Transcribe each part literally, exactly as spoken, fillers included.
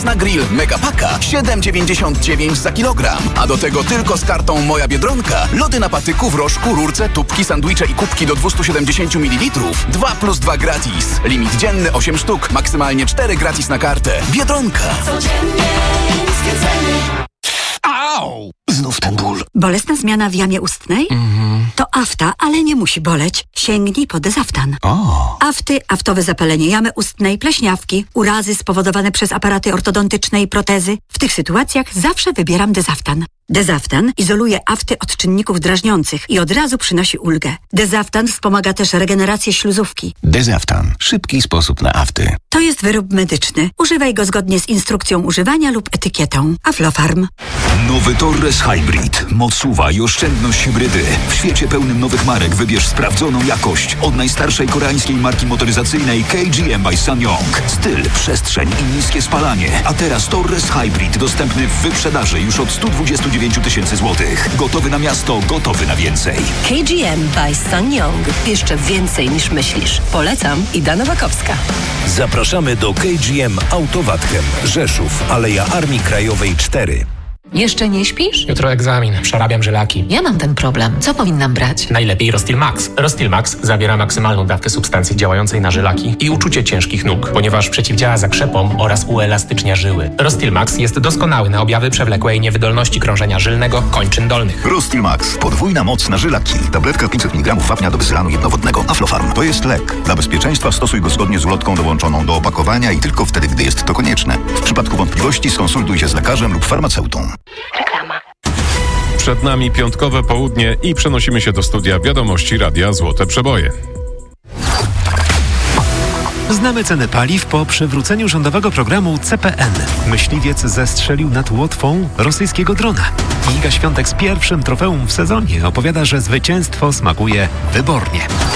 Na grill Megapaka siedem dziewięćdziesiąt dziewięć za kilogram. A do tego tylko z kartą Moja Biedronka. Lody na patyku, w rożku, rurce, tubki, sandwicze i kubki do dwieście siedemdziesiąt mililitrów. dwa plus dwa gratis. Limit dzienny osiem sztuk. Maksymalnie cztery gratis na kartę. Biedronka. Codziennie niskie ceny. Au! Znów ten ból. Bolesna zmiana w jamie ustnej? Mhm. To afta, ale nie musi boleć. Sięgnij po Dezaftan. O. Afty, aftowe zapalenie jamy ustnej, pleśniawki, urazy spowodowane przez aparaty ortodontyczne i protezy. W tych sytuacjach zawsze wybieram Dezaftan. Dezaftan izoluje afty od czynników drażniących i od razu przynosi ulgę. Dezaftan wspomaga też regenerację śluzówki. Dezaftan. Szybki sposób na afty. To jest wyrób medyczny. Używaj go zgodnie z instrukcją używania lub etykietą. Aflofarm. Nowy Torres Hybrid. Moc suwa i oszczędność hybrydy. W świecie pełnym nowych marek wybierz sprawdzoną jakość. Od najstarszej koreańskiej marki motoryzacyjnej K G M by SsangYong. Styl, przestrzeń i niskie spalanie. A teraz Torres Hybrid dostępny w wyprzedaży już od sto dwadzieścia dziewięć tysięcy złotych. Gotowy na miasto, gotowy na więcej. K G M by SsangYong. Jeszcze więcej niż myślisz. Polecam. Ida Nowakowska. Zapraszamy do K G M Autowatchem. Rzeszów, Aleja Armii Krajowej cztery. Jeszcze nie śpisz? Jutro egzamin, przerabiam żylaki. Ja mam ten problem. Co powinnam brać? Najlepiej Rostil Max. Rostil Max zawiera maksymalną dawkę substancji działającej na żylaki i uczucie ciężkich nóg, ponieważ przeciwdziała zakrzepom oraz uelastycznia żyły. Rostil Max jest doskonały na objawy przewlekłej niewydolności krążenia żylnego kończyn dolnych. Rostil Max. Podwójna moc na żylaki. Tabletka pięćset miligramów wapnia do wysyłanu jednowodnego. Aflofarm. To jest lek. Dla bezpieczeństwa stosuj go zgodnie z ulotką dołączoną do opakowania i tylko wtedy, gdy jest to konieczne. W przypadku wątpliwości skonsultuj się z lekarzem lub farmaceutą. Reklama. Przed nami piątkowe południe i przenosimy się do studia Wiadomości Radia Złote Przeboje. Znamy ceny paliw po przywróceniu rządowego programu C P N. Myśliwiec zestrzelił nad Łotwą rosyjskiego drona. Iga Świątek z pierwszym trofeum w sezonie opowiada, że zwycięstwo smakuje wybornie.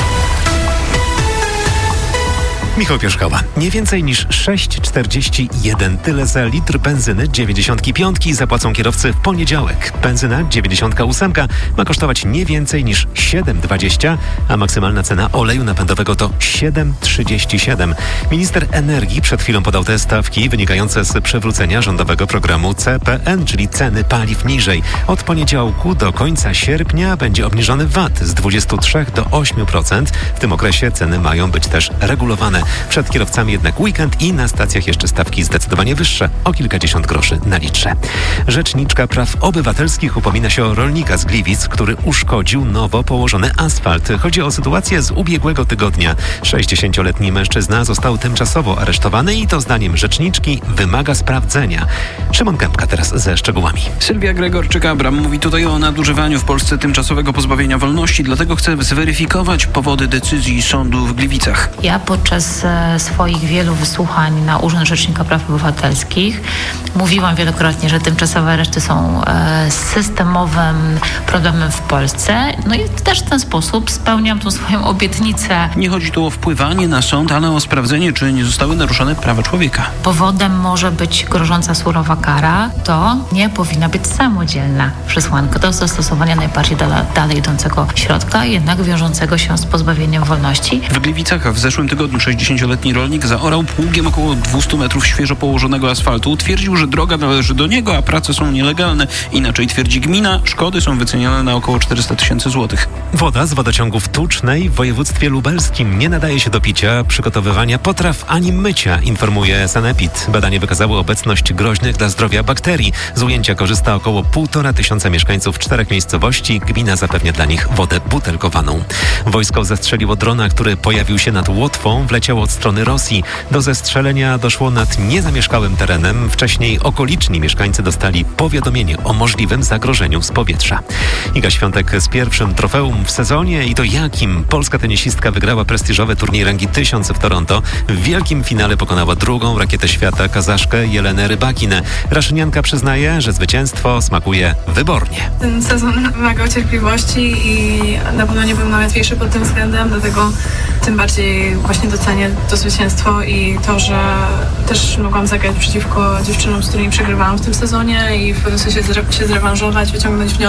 Michał Pierzchała. Nie więcej niż sześć czterdzieści jeden. Tyle za litr benzyny dziewięćdziesiątki piątki zapłacą kierowcy w poniedziałek. Benzyna dziewięćdziesiątka ósemka ma kosztować nie więcej niż siedem dwadzieścia, a maksymalna cena oleju napędowego to siedem trzydzieści siedem. Minister energii przed chwilą podał te stawki wynikające z przywrócenia rządowego programu C P N, czyli ceny paliw niżej. Od poniedziałku do końca sierpnia będzie obniżony V A T z dwudziestu trzech do ośmiu procent. W tym okresie ceny mają być też regulowane. Przed kierowcami jednak weekend i na stacjach jeszcze stawki zdecydowanie wyższe, o kilkadziesiąt groszy na litrze. Rzeczniczka Praw Obywatelskich upomina się o rolnika z Gliwic, który uszkodził nowo położony asfalt. Chodzi o sytuację z ubiegłego tygodnia. sześćdziesięcioletni mężczyzna został tymczasowo aresztowany i to zdaniem rzeczniczki wymaga sprawdzenia. Szymon Kępka teraz ze szczegółami. Sylwia Gregorczyk-Abram mówi tutaj o nadużywaniu w Polsce tymczasowego pozbawienia wolności, dlatego chce zweryfikować powody decyzji sądu w Gliwicach. Ja podczas swoich wielu wysłuchań na Urząd Rzecznika Praw Obywatelskich mówiłam wielokrotnie, że tymczasowe areszty są e, systemowym problemem w Polsce. No i też w ten sposób spełniam tą swoją obietnicę. Nie chodzi tu o wpływanie na sąd, ale o sprawdzenie, czy nie zostały naruszone prawa człowieka. Powodem może być grożąca surowa kara. To nie powinna być samodzielna przesłanka do zastosowania najbardziej dala, dalej idącego środka, jednak wiążącego się z pozbawieniem wolności. W Gliwicach w zeszłym tygodniu sześćdziesięcioletni rolnik zaorał pługiem około dwieście metrów świeżo położonego asfaltu. Twierdził, że droga należy do niego, a prace są nielegalne. Inaczej twierdzi gmina, szkody są wyceniane na około czterysta tysięcy złotych. Woda z wodociągów Tucznej w województwie lubelskim nie nadaje się do picia, przygotowywania potraw ani mycia, informuje Sanepid. Badanie wykazało obecność groźnych dla zdrowia bakterii. Z ujęcia korzysta około półtora tysiąca mieszkańców czterech miejscowości. Gmina zapewnia dla nich wodę butelkowaną. Wojsko zestrzeliło drona, który pojawił się nad Łotwą, wleciał od strony Rosji. Do zestrzelenia doszło nad niezamieszkałym terenem. Wcześniej okoliczni mieszkańcy dostali powiadomienie o możliwym zagrożeniu z powietrza. Iga Świątek z pierwszym trofeum w sezonie i to jakim? Polska tenisistka wygrała prestiżowy turniej rangi tysiąc w Toronto. W wielkim finale pokonała drugą rakietę świata, Kazaszkę Jelenę Rybakinę. Raszynianka przyznaje, że zwycięstwo smakuje wybornie. Ten sezon wymagał cierpliwości i na pewno nie był najłatwiejszy pod tym względem, dlatego tym bardziej właśnie docenię to zwycięstwo i to, że też mogłam zagrać przeciwko dziewczynom, z którymi przegrywałam w tym sezonie i w pewnym sensie się zrewanżować, wyciągnąć wnioski.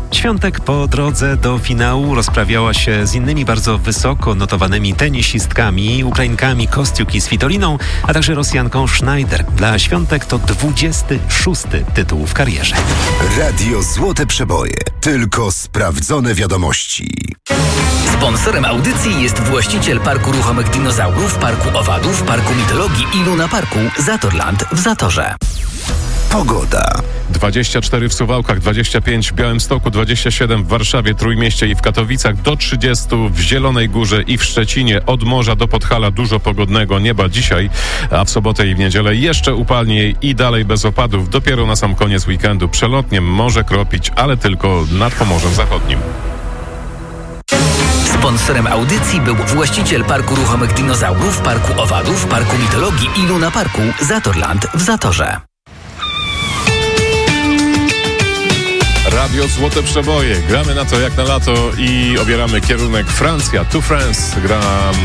Świątek po drodze do finału rozprawiała się z innymi bardzo wysoko notowanymi tenisistkami, Ukrainkami Kostiuk i Svitoliną, a także Rosjanką Schneider. Dla Świątek to dwudziesty szósty tytuł w karierze. Radio Złote Przeboje. Tylko sprawdzone wiadomości. Sponsorem audycji jest właściciel Parku Ruchomych Dinozaurów, Parku Owadów, Parku Mitologii i Luna Parku Zatorland w Zatorze. Pogoda. dwadzieścia cztery w Suwałkach, dwadzieścia pięć w Białymstoku, dwadzieścia siedem w Warszawie, Trójmieście i w Katowicach, do trzydziestu w Zielonej Górze i w Szczecinie. Od morza do Podhala dużo pogodnego nieba dzisiaj, a w sobotę i w niedzielę jeszcze upalniej i dalej bez opadów. Dopiero na sam koniec weekendu przelotnie może kropić, ale tylko nad Pomorzem Zachodnim. Sponsorem audycji był właściciel Parku Ruchomych Dinozaurów, Parku Owadów, Parku Mitologii i Luna Parku Zatorland w Zatorze. Radio Złote Przeboje. Gramy na to jak na lato i obieramy kierunek Francja. To France gra